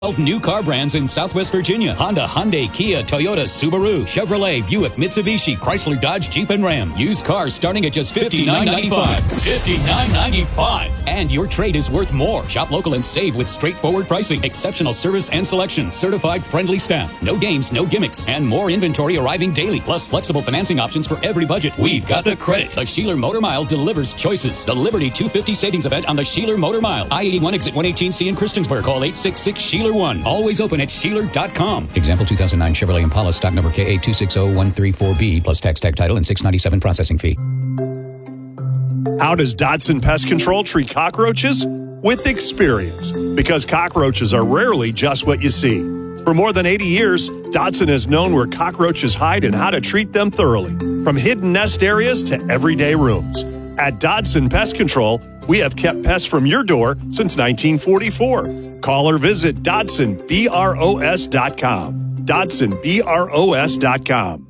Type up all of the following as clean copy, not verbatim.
12 new car brands in Southwest Virginia. Honda, Hyundai, Kia, Toyota, Subaru, Chevrolet, Buick, Mitsubishi, Chrysler, Dodge, Jeep, and Ram. Used cars starting at just $59.95. $59.95. And your trade is worth more. Shop local and save with straightforward pricing, exceptional service and selection, certified friendly staff, no games, no gimmicks, and more inventory arriving daily, plus flexible financing options for every budget. We've got the credit. The Sheeler Motor Mile delivers choices. The Liberty 250 savings event on the Sheeler Motor Mile. I-81 exit 118C in Christiansburg. Call 866-SHEELER1. Always open at Sheeler.com. Example 2009 Chevrolet Impala, stock number KA260134B, plus tax tag title and $697 processing fee. How does Dodson Pest Control treat cockroaches? With experience, because cockroaches are rarely just what you see. For more than 80 years, Dodson has known where cockroaches hide and how to treat them thoroughly, from hidden nest areas to everyday rooms. At Dodson Pest Control, we have kept pests from your door since 1944. Call or visit DodsonBROS.com. DodsonBROS.com.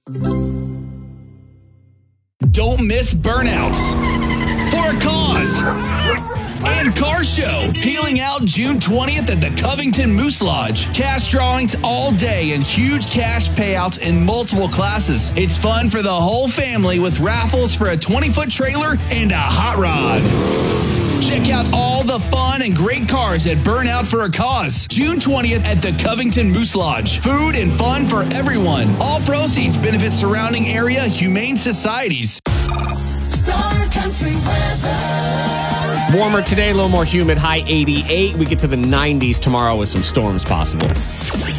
Don't miss Burnouts for a Cause and Car Show. Healing Out June 20th at the Covington Moose Lodge. Cash drawings all day and huge cash payouts in multiple classes. It's fun for the whole family with raffles for a 20-foot trailer and a hot rod. Check out all the fun and great cars at Burnout for a Cause. June 20th at the Covington Moose Lodge. Food and fun for everyone. All proceeds benefit surrounding area humane societies. Star Country weather. Warmer today, a little more humid, high 88. We get to the 90s tomorrow with some storms possible.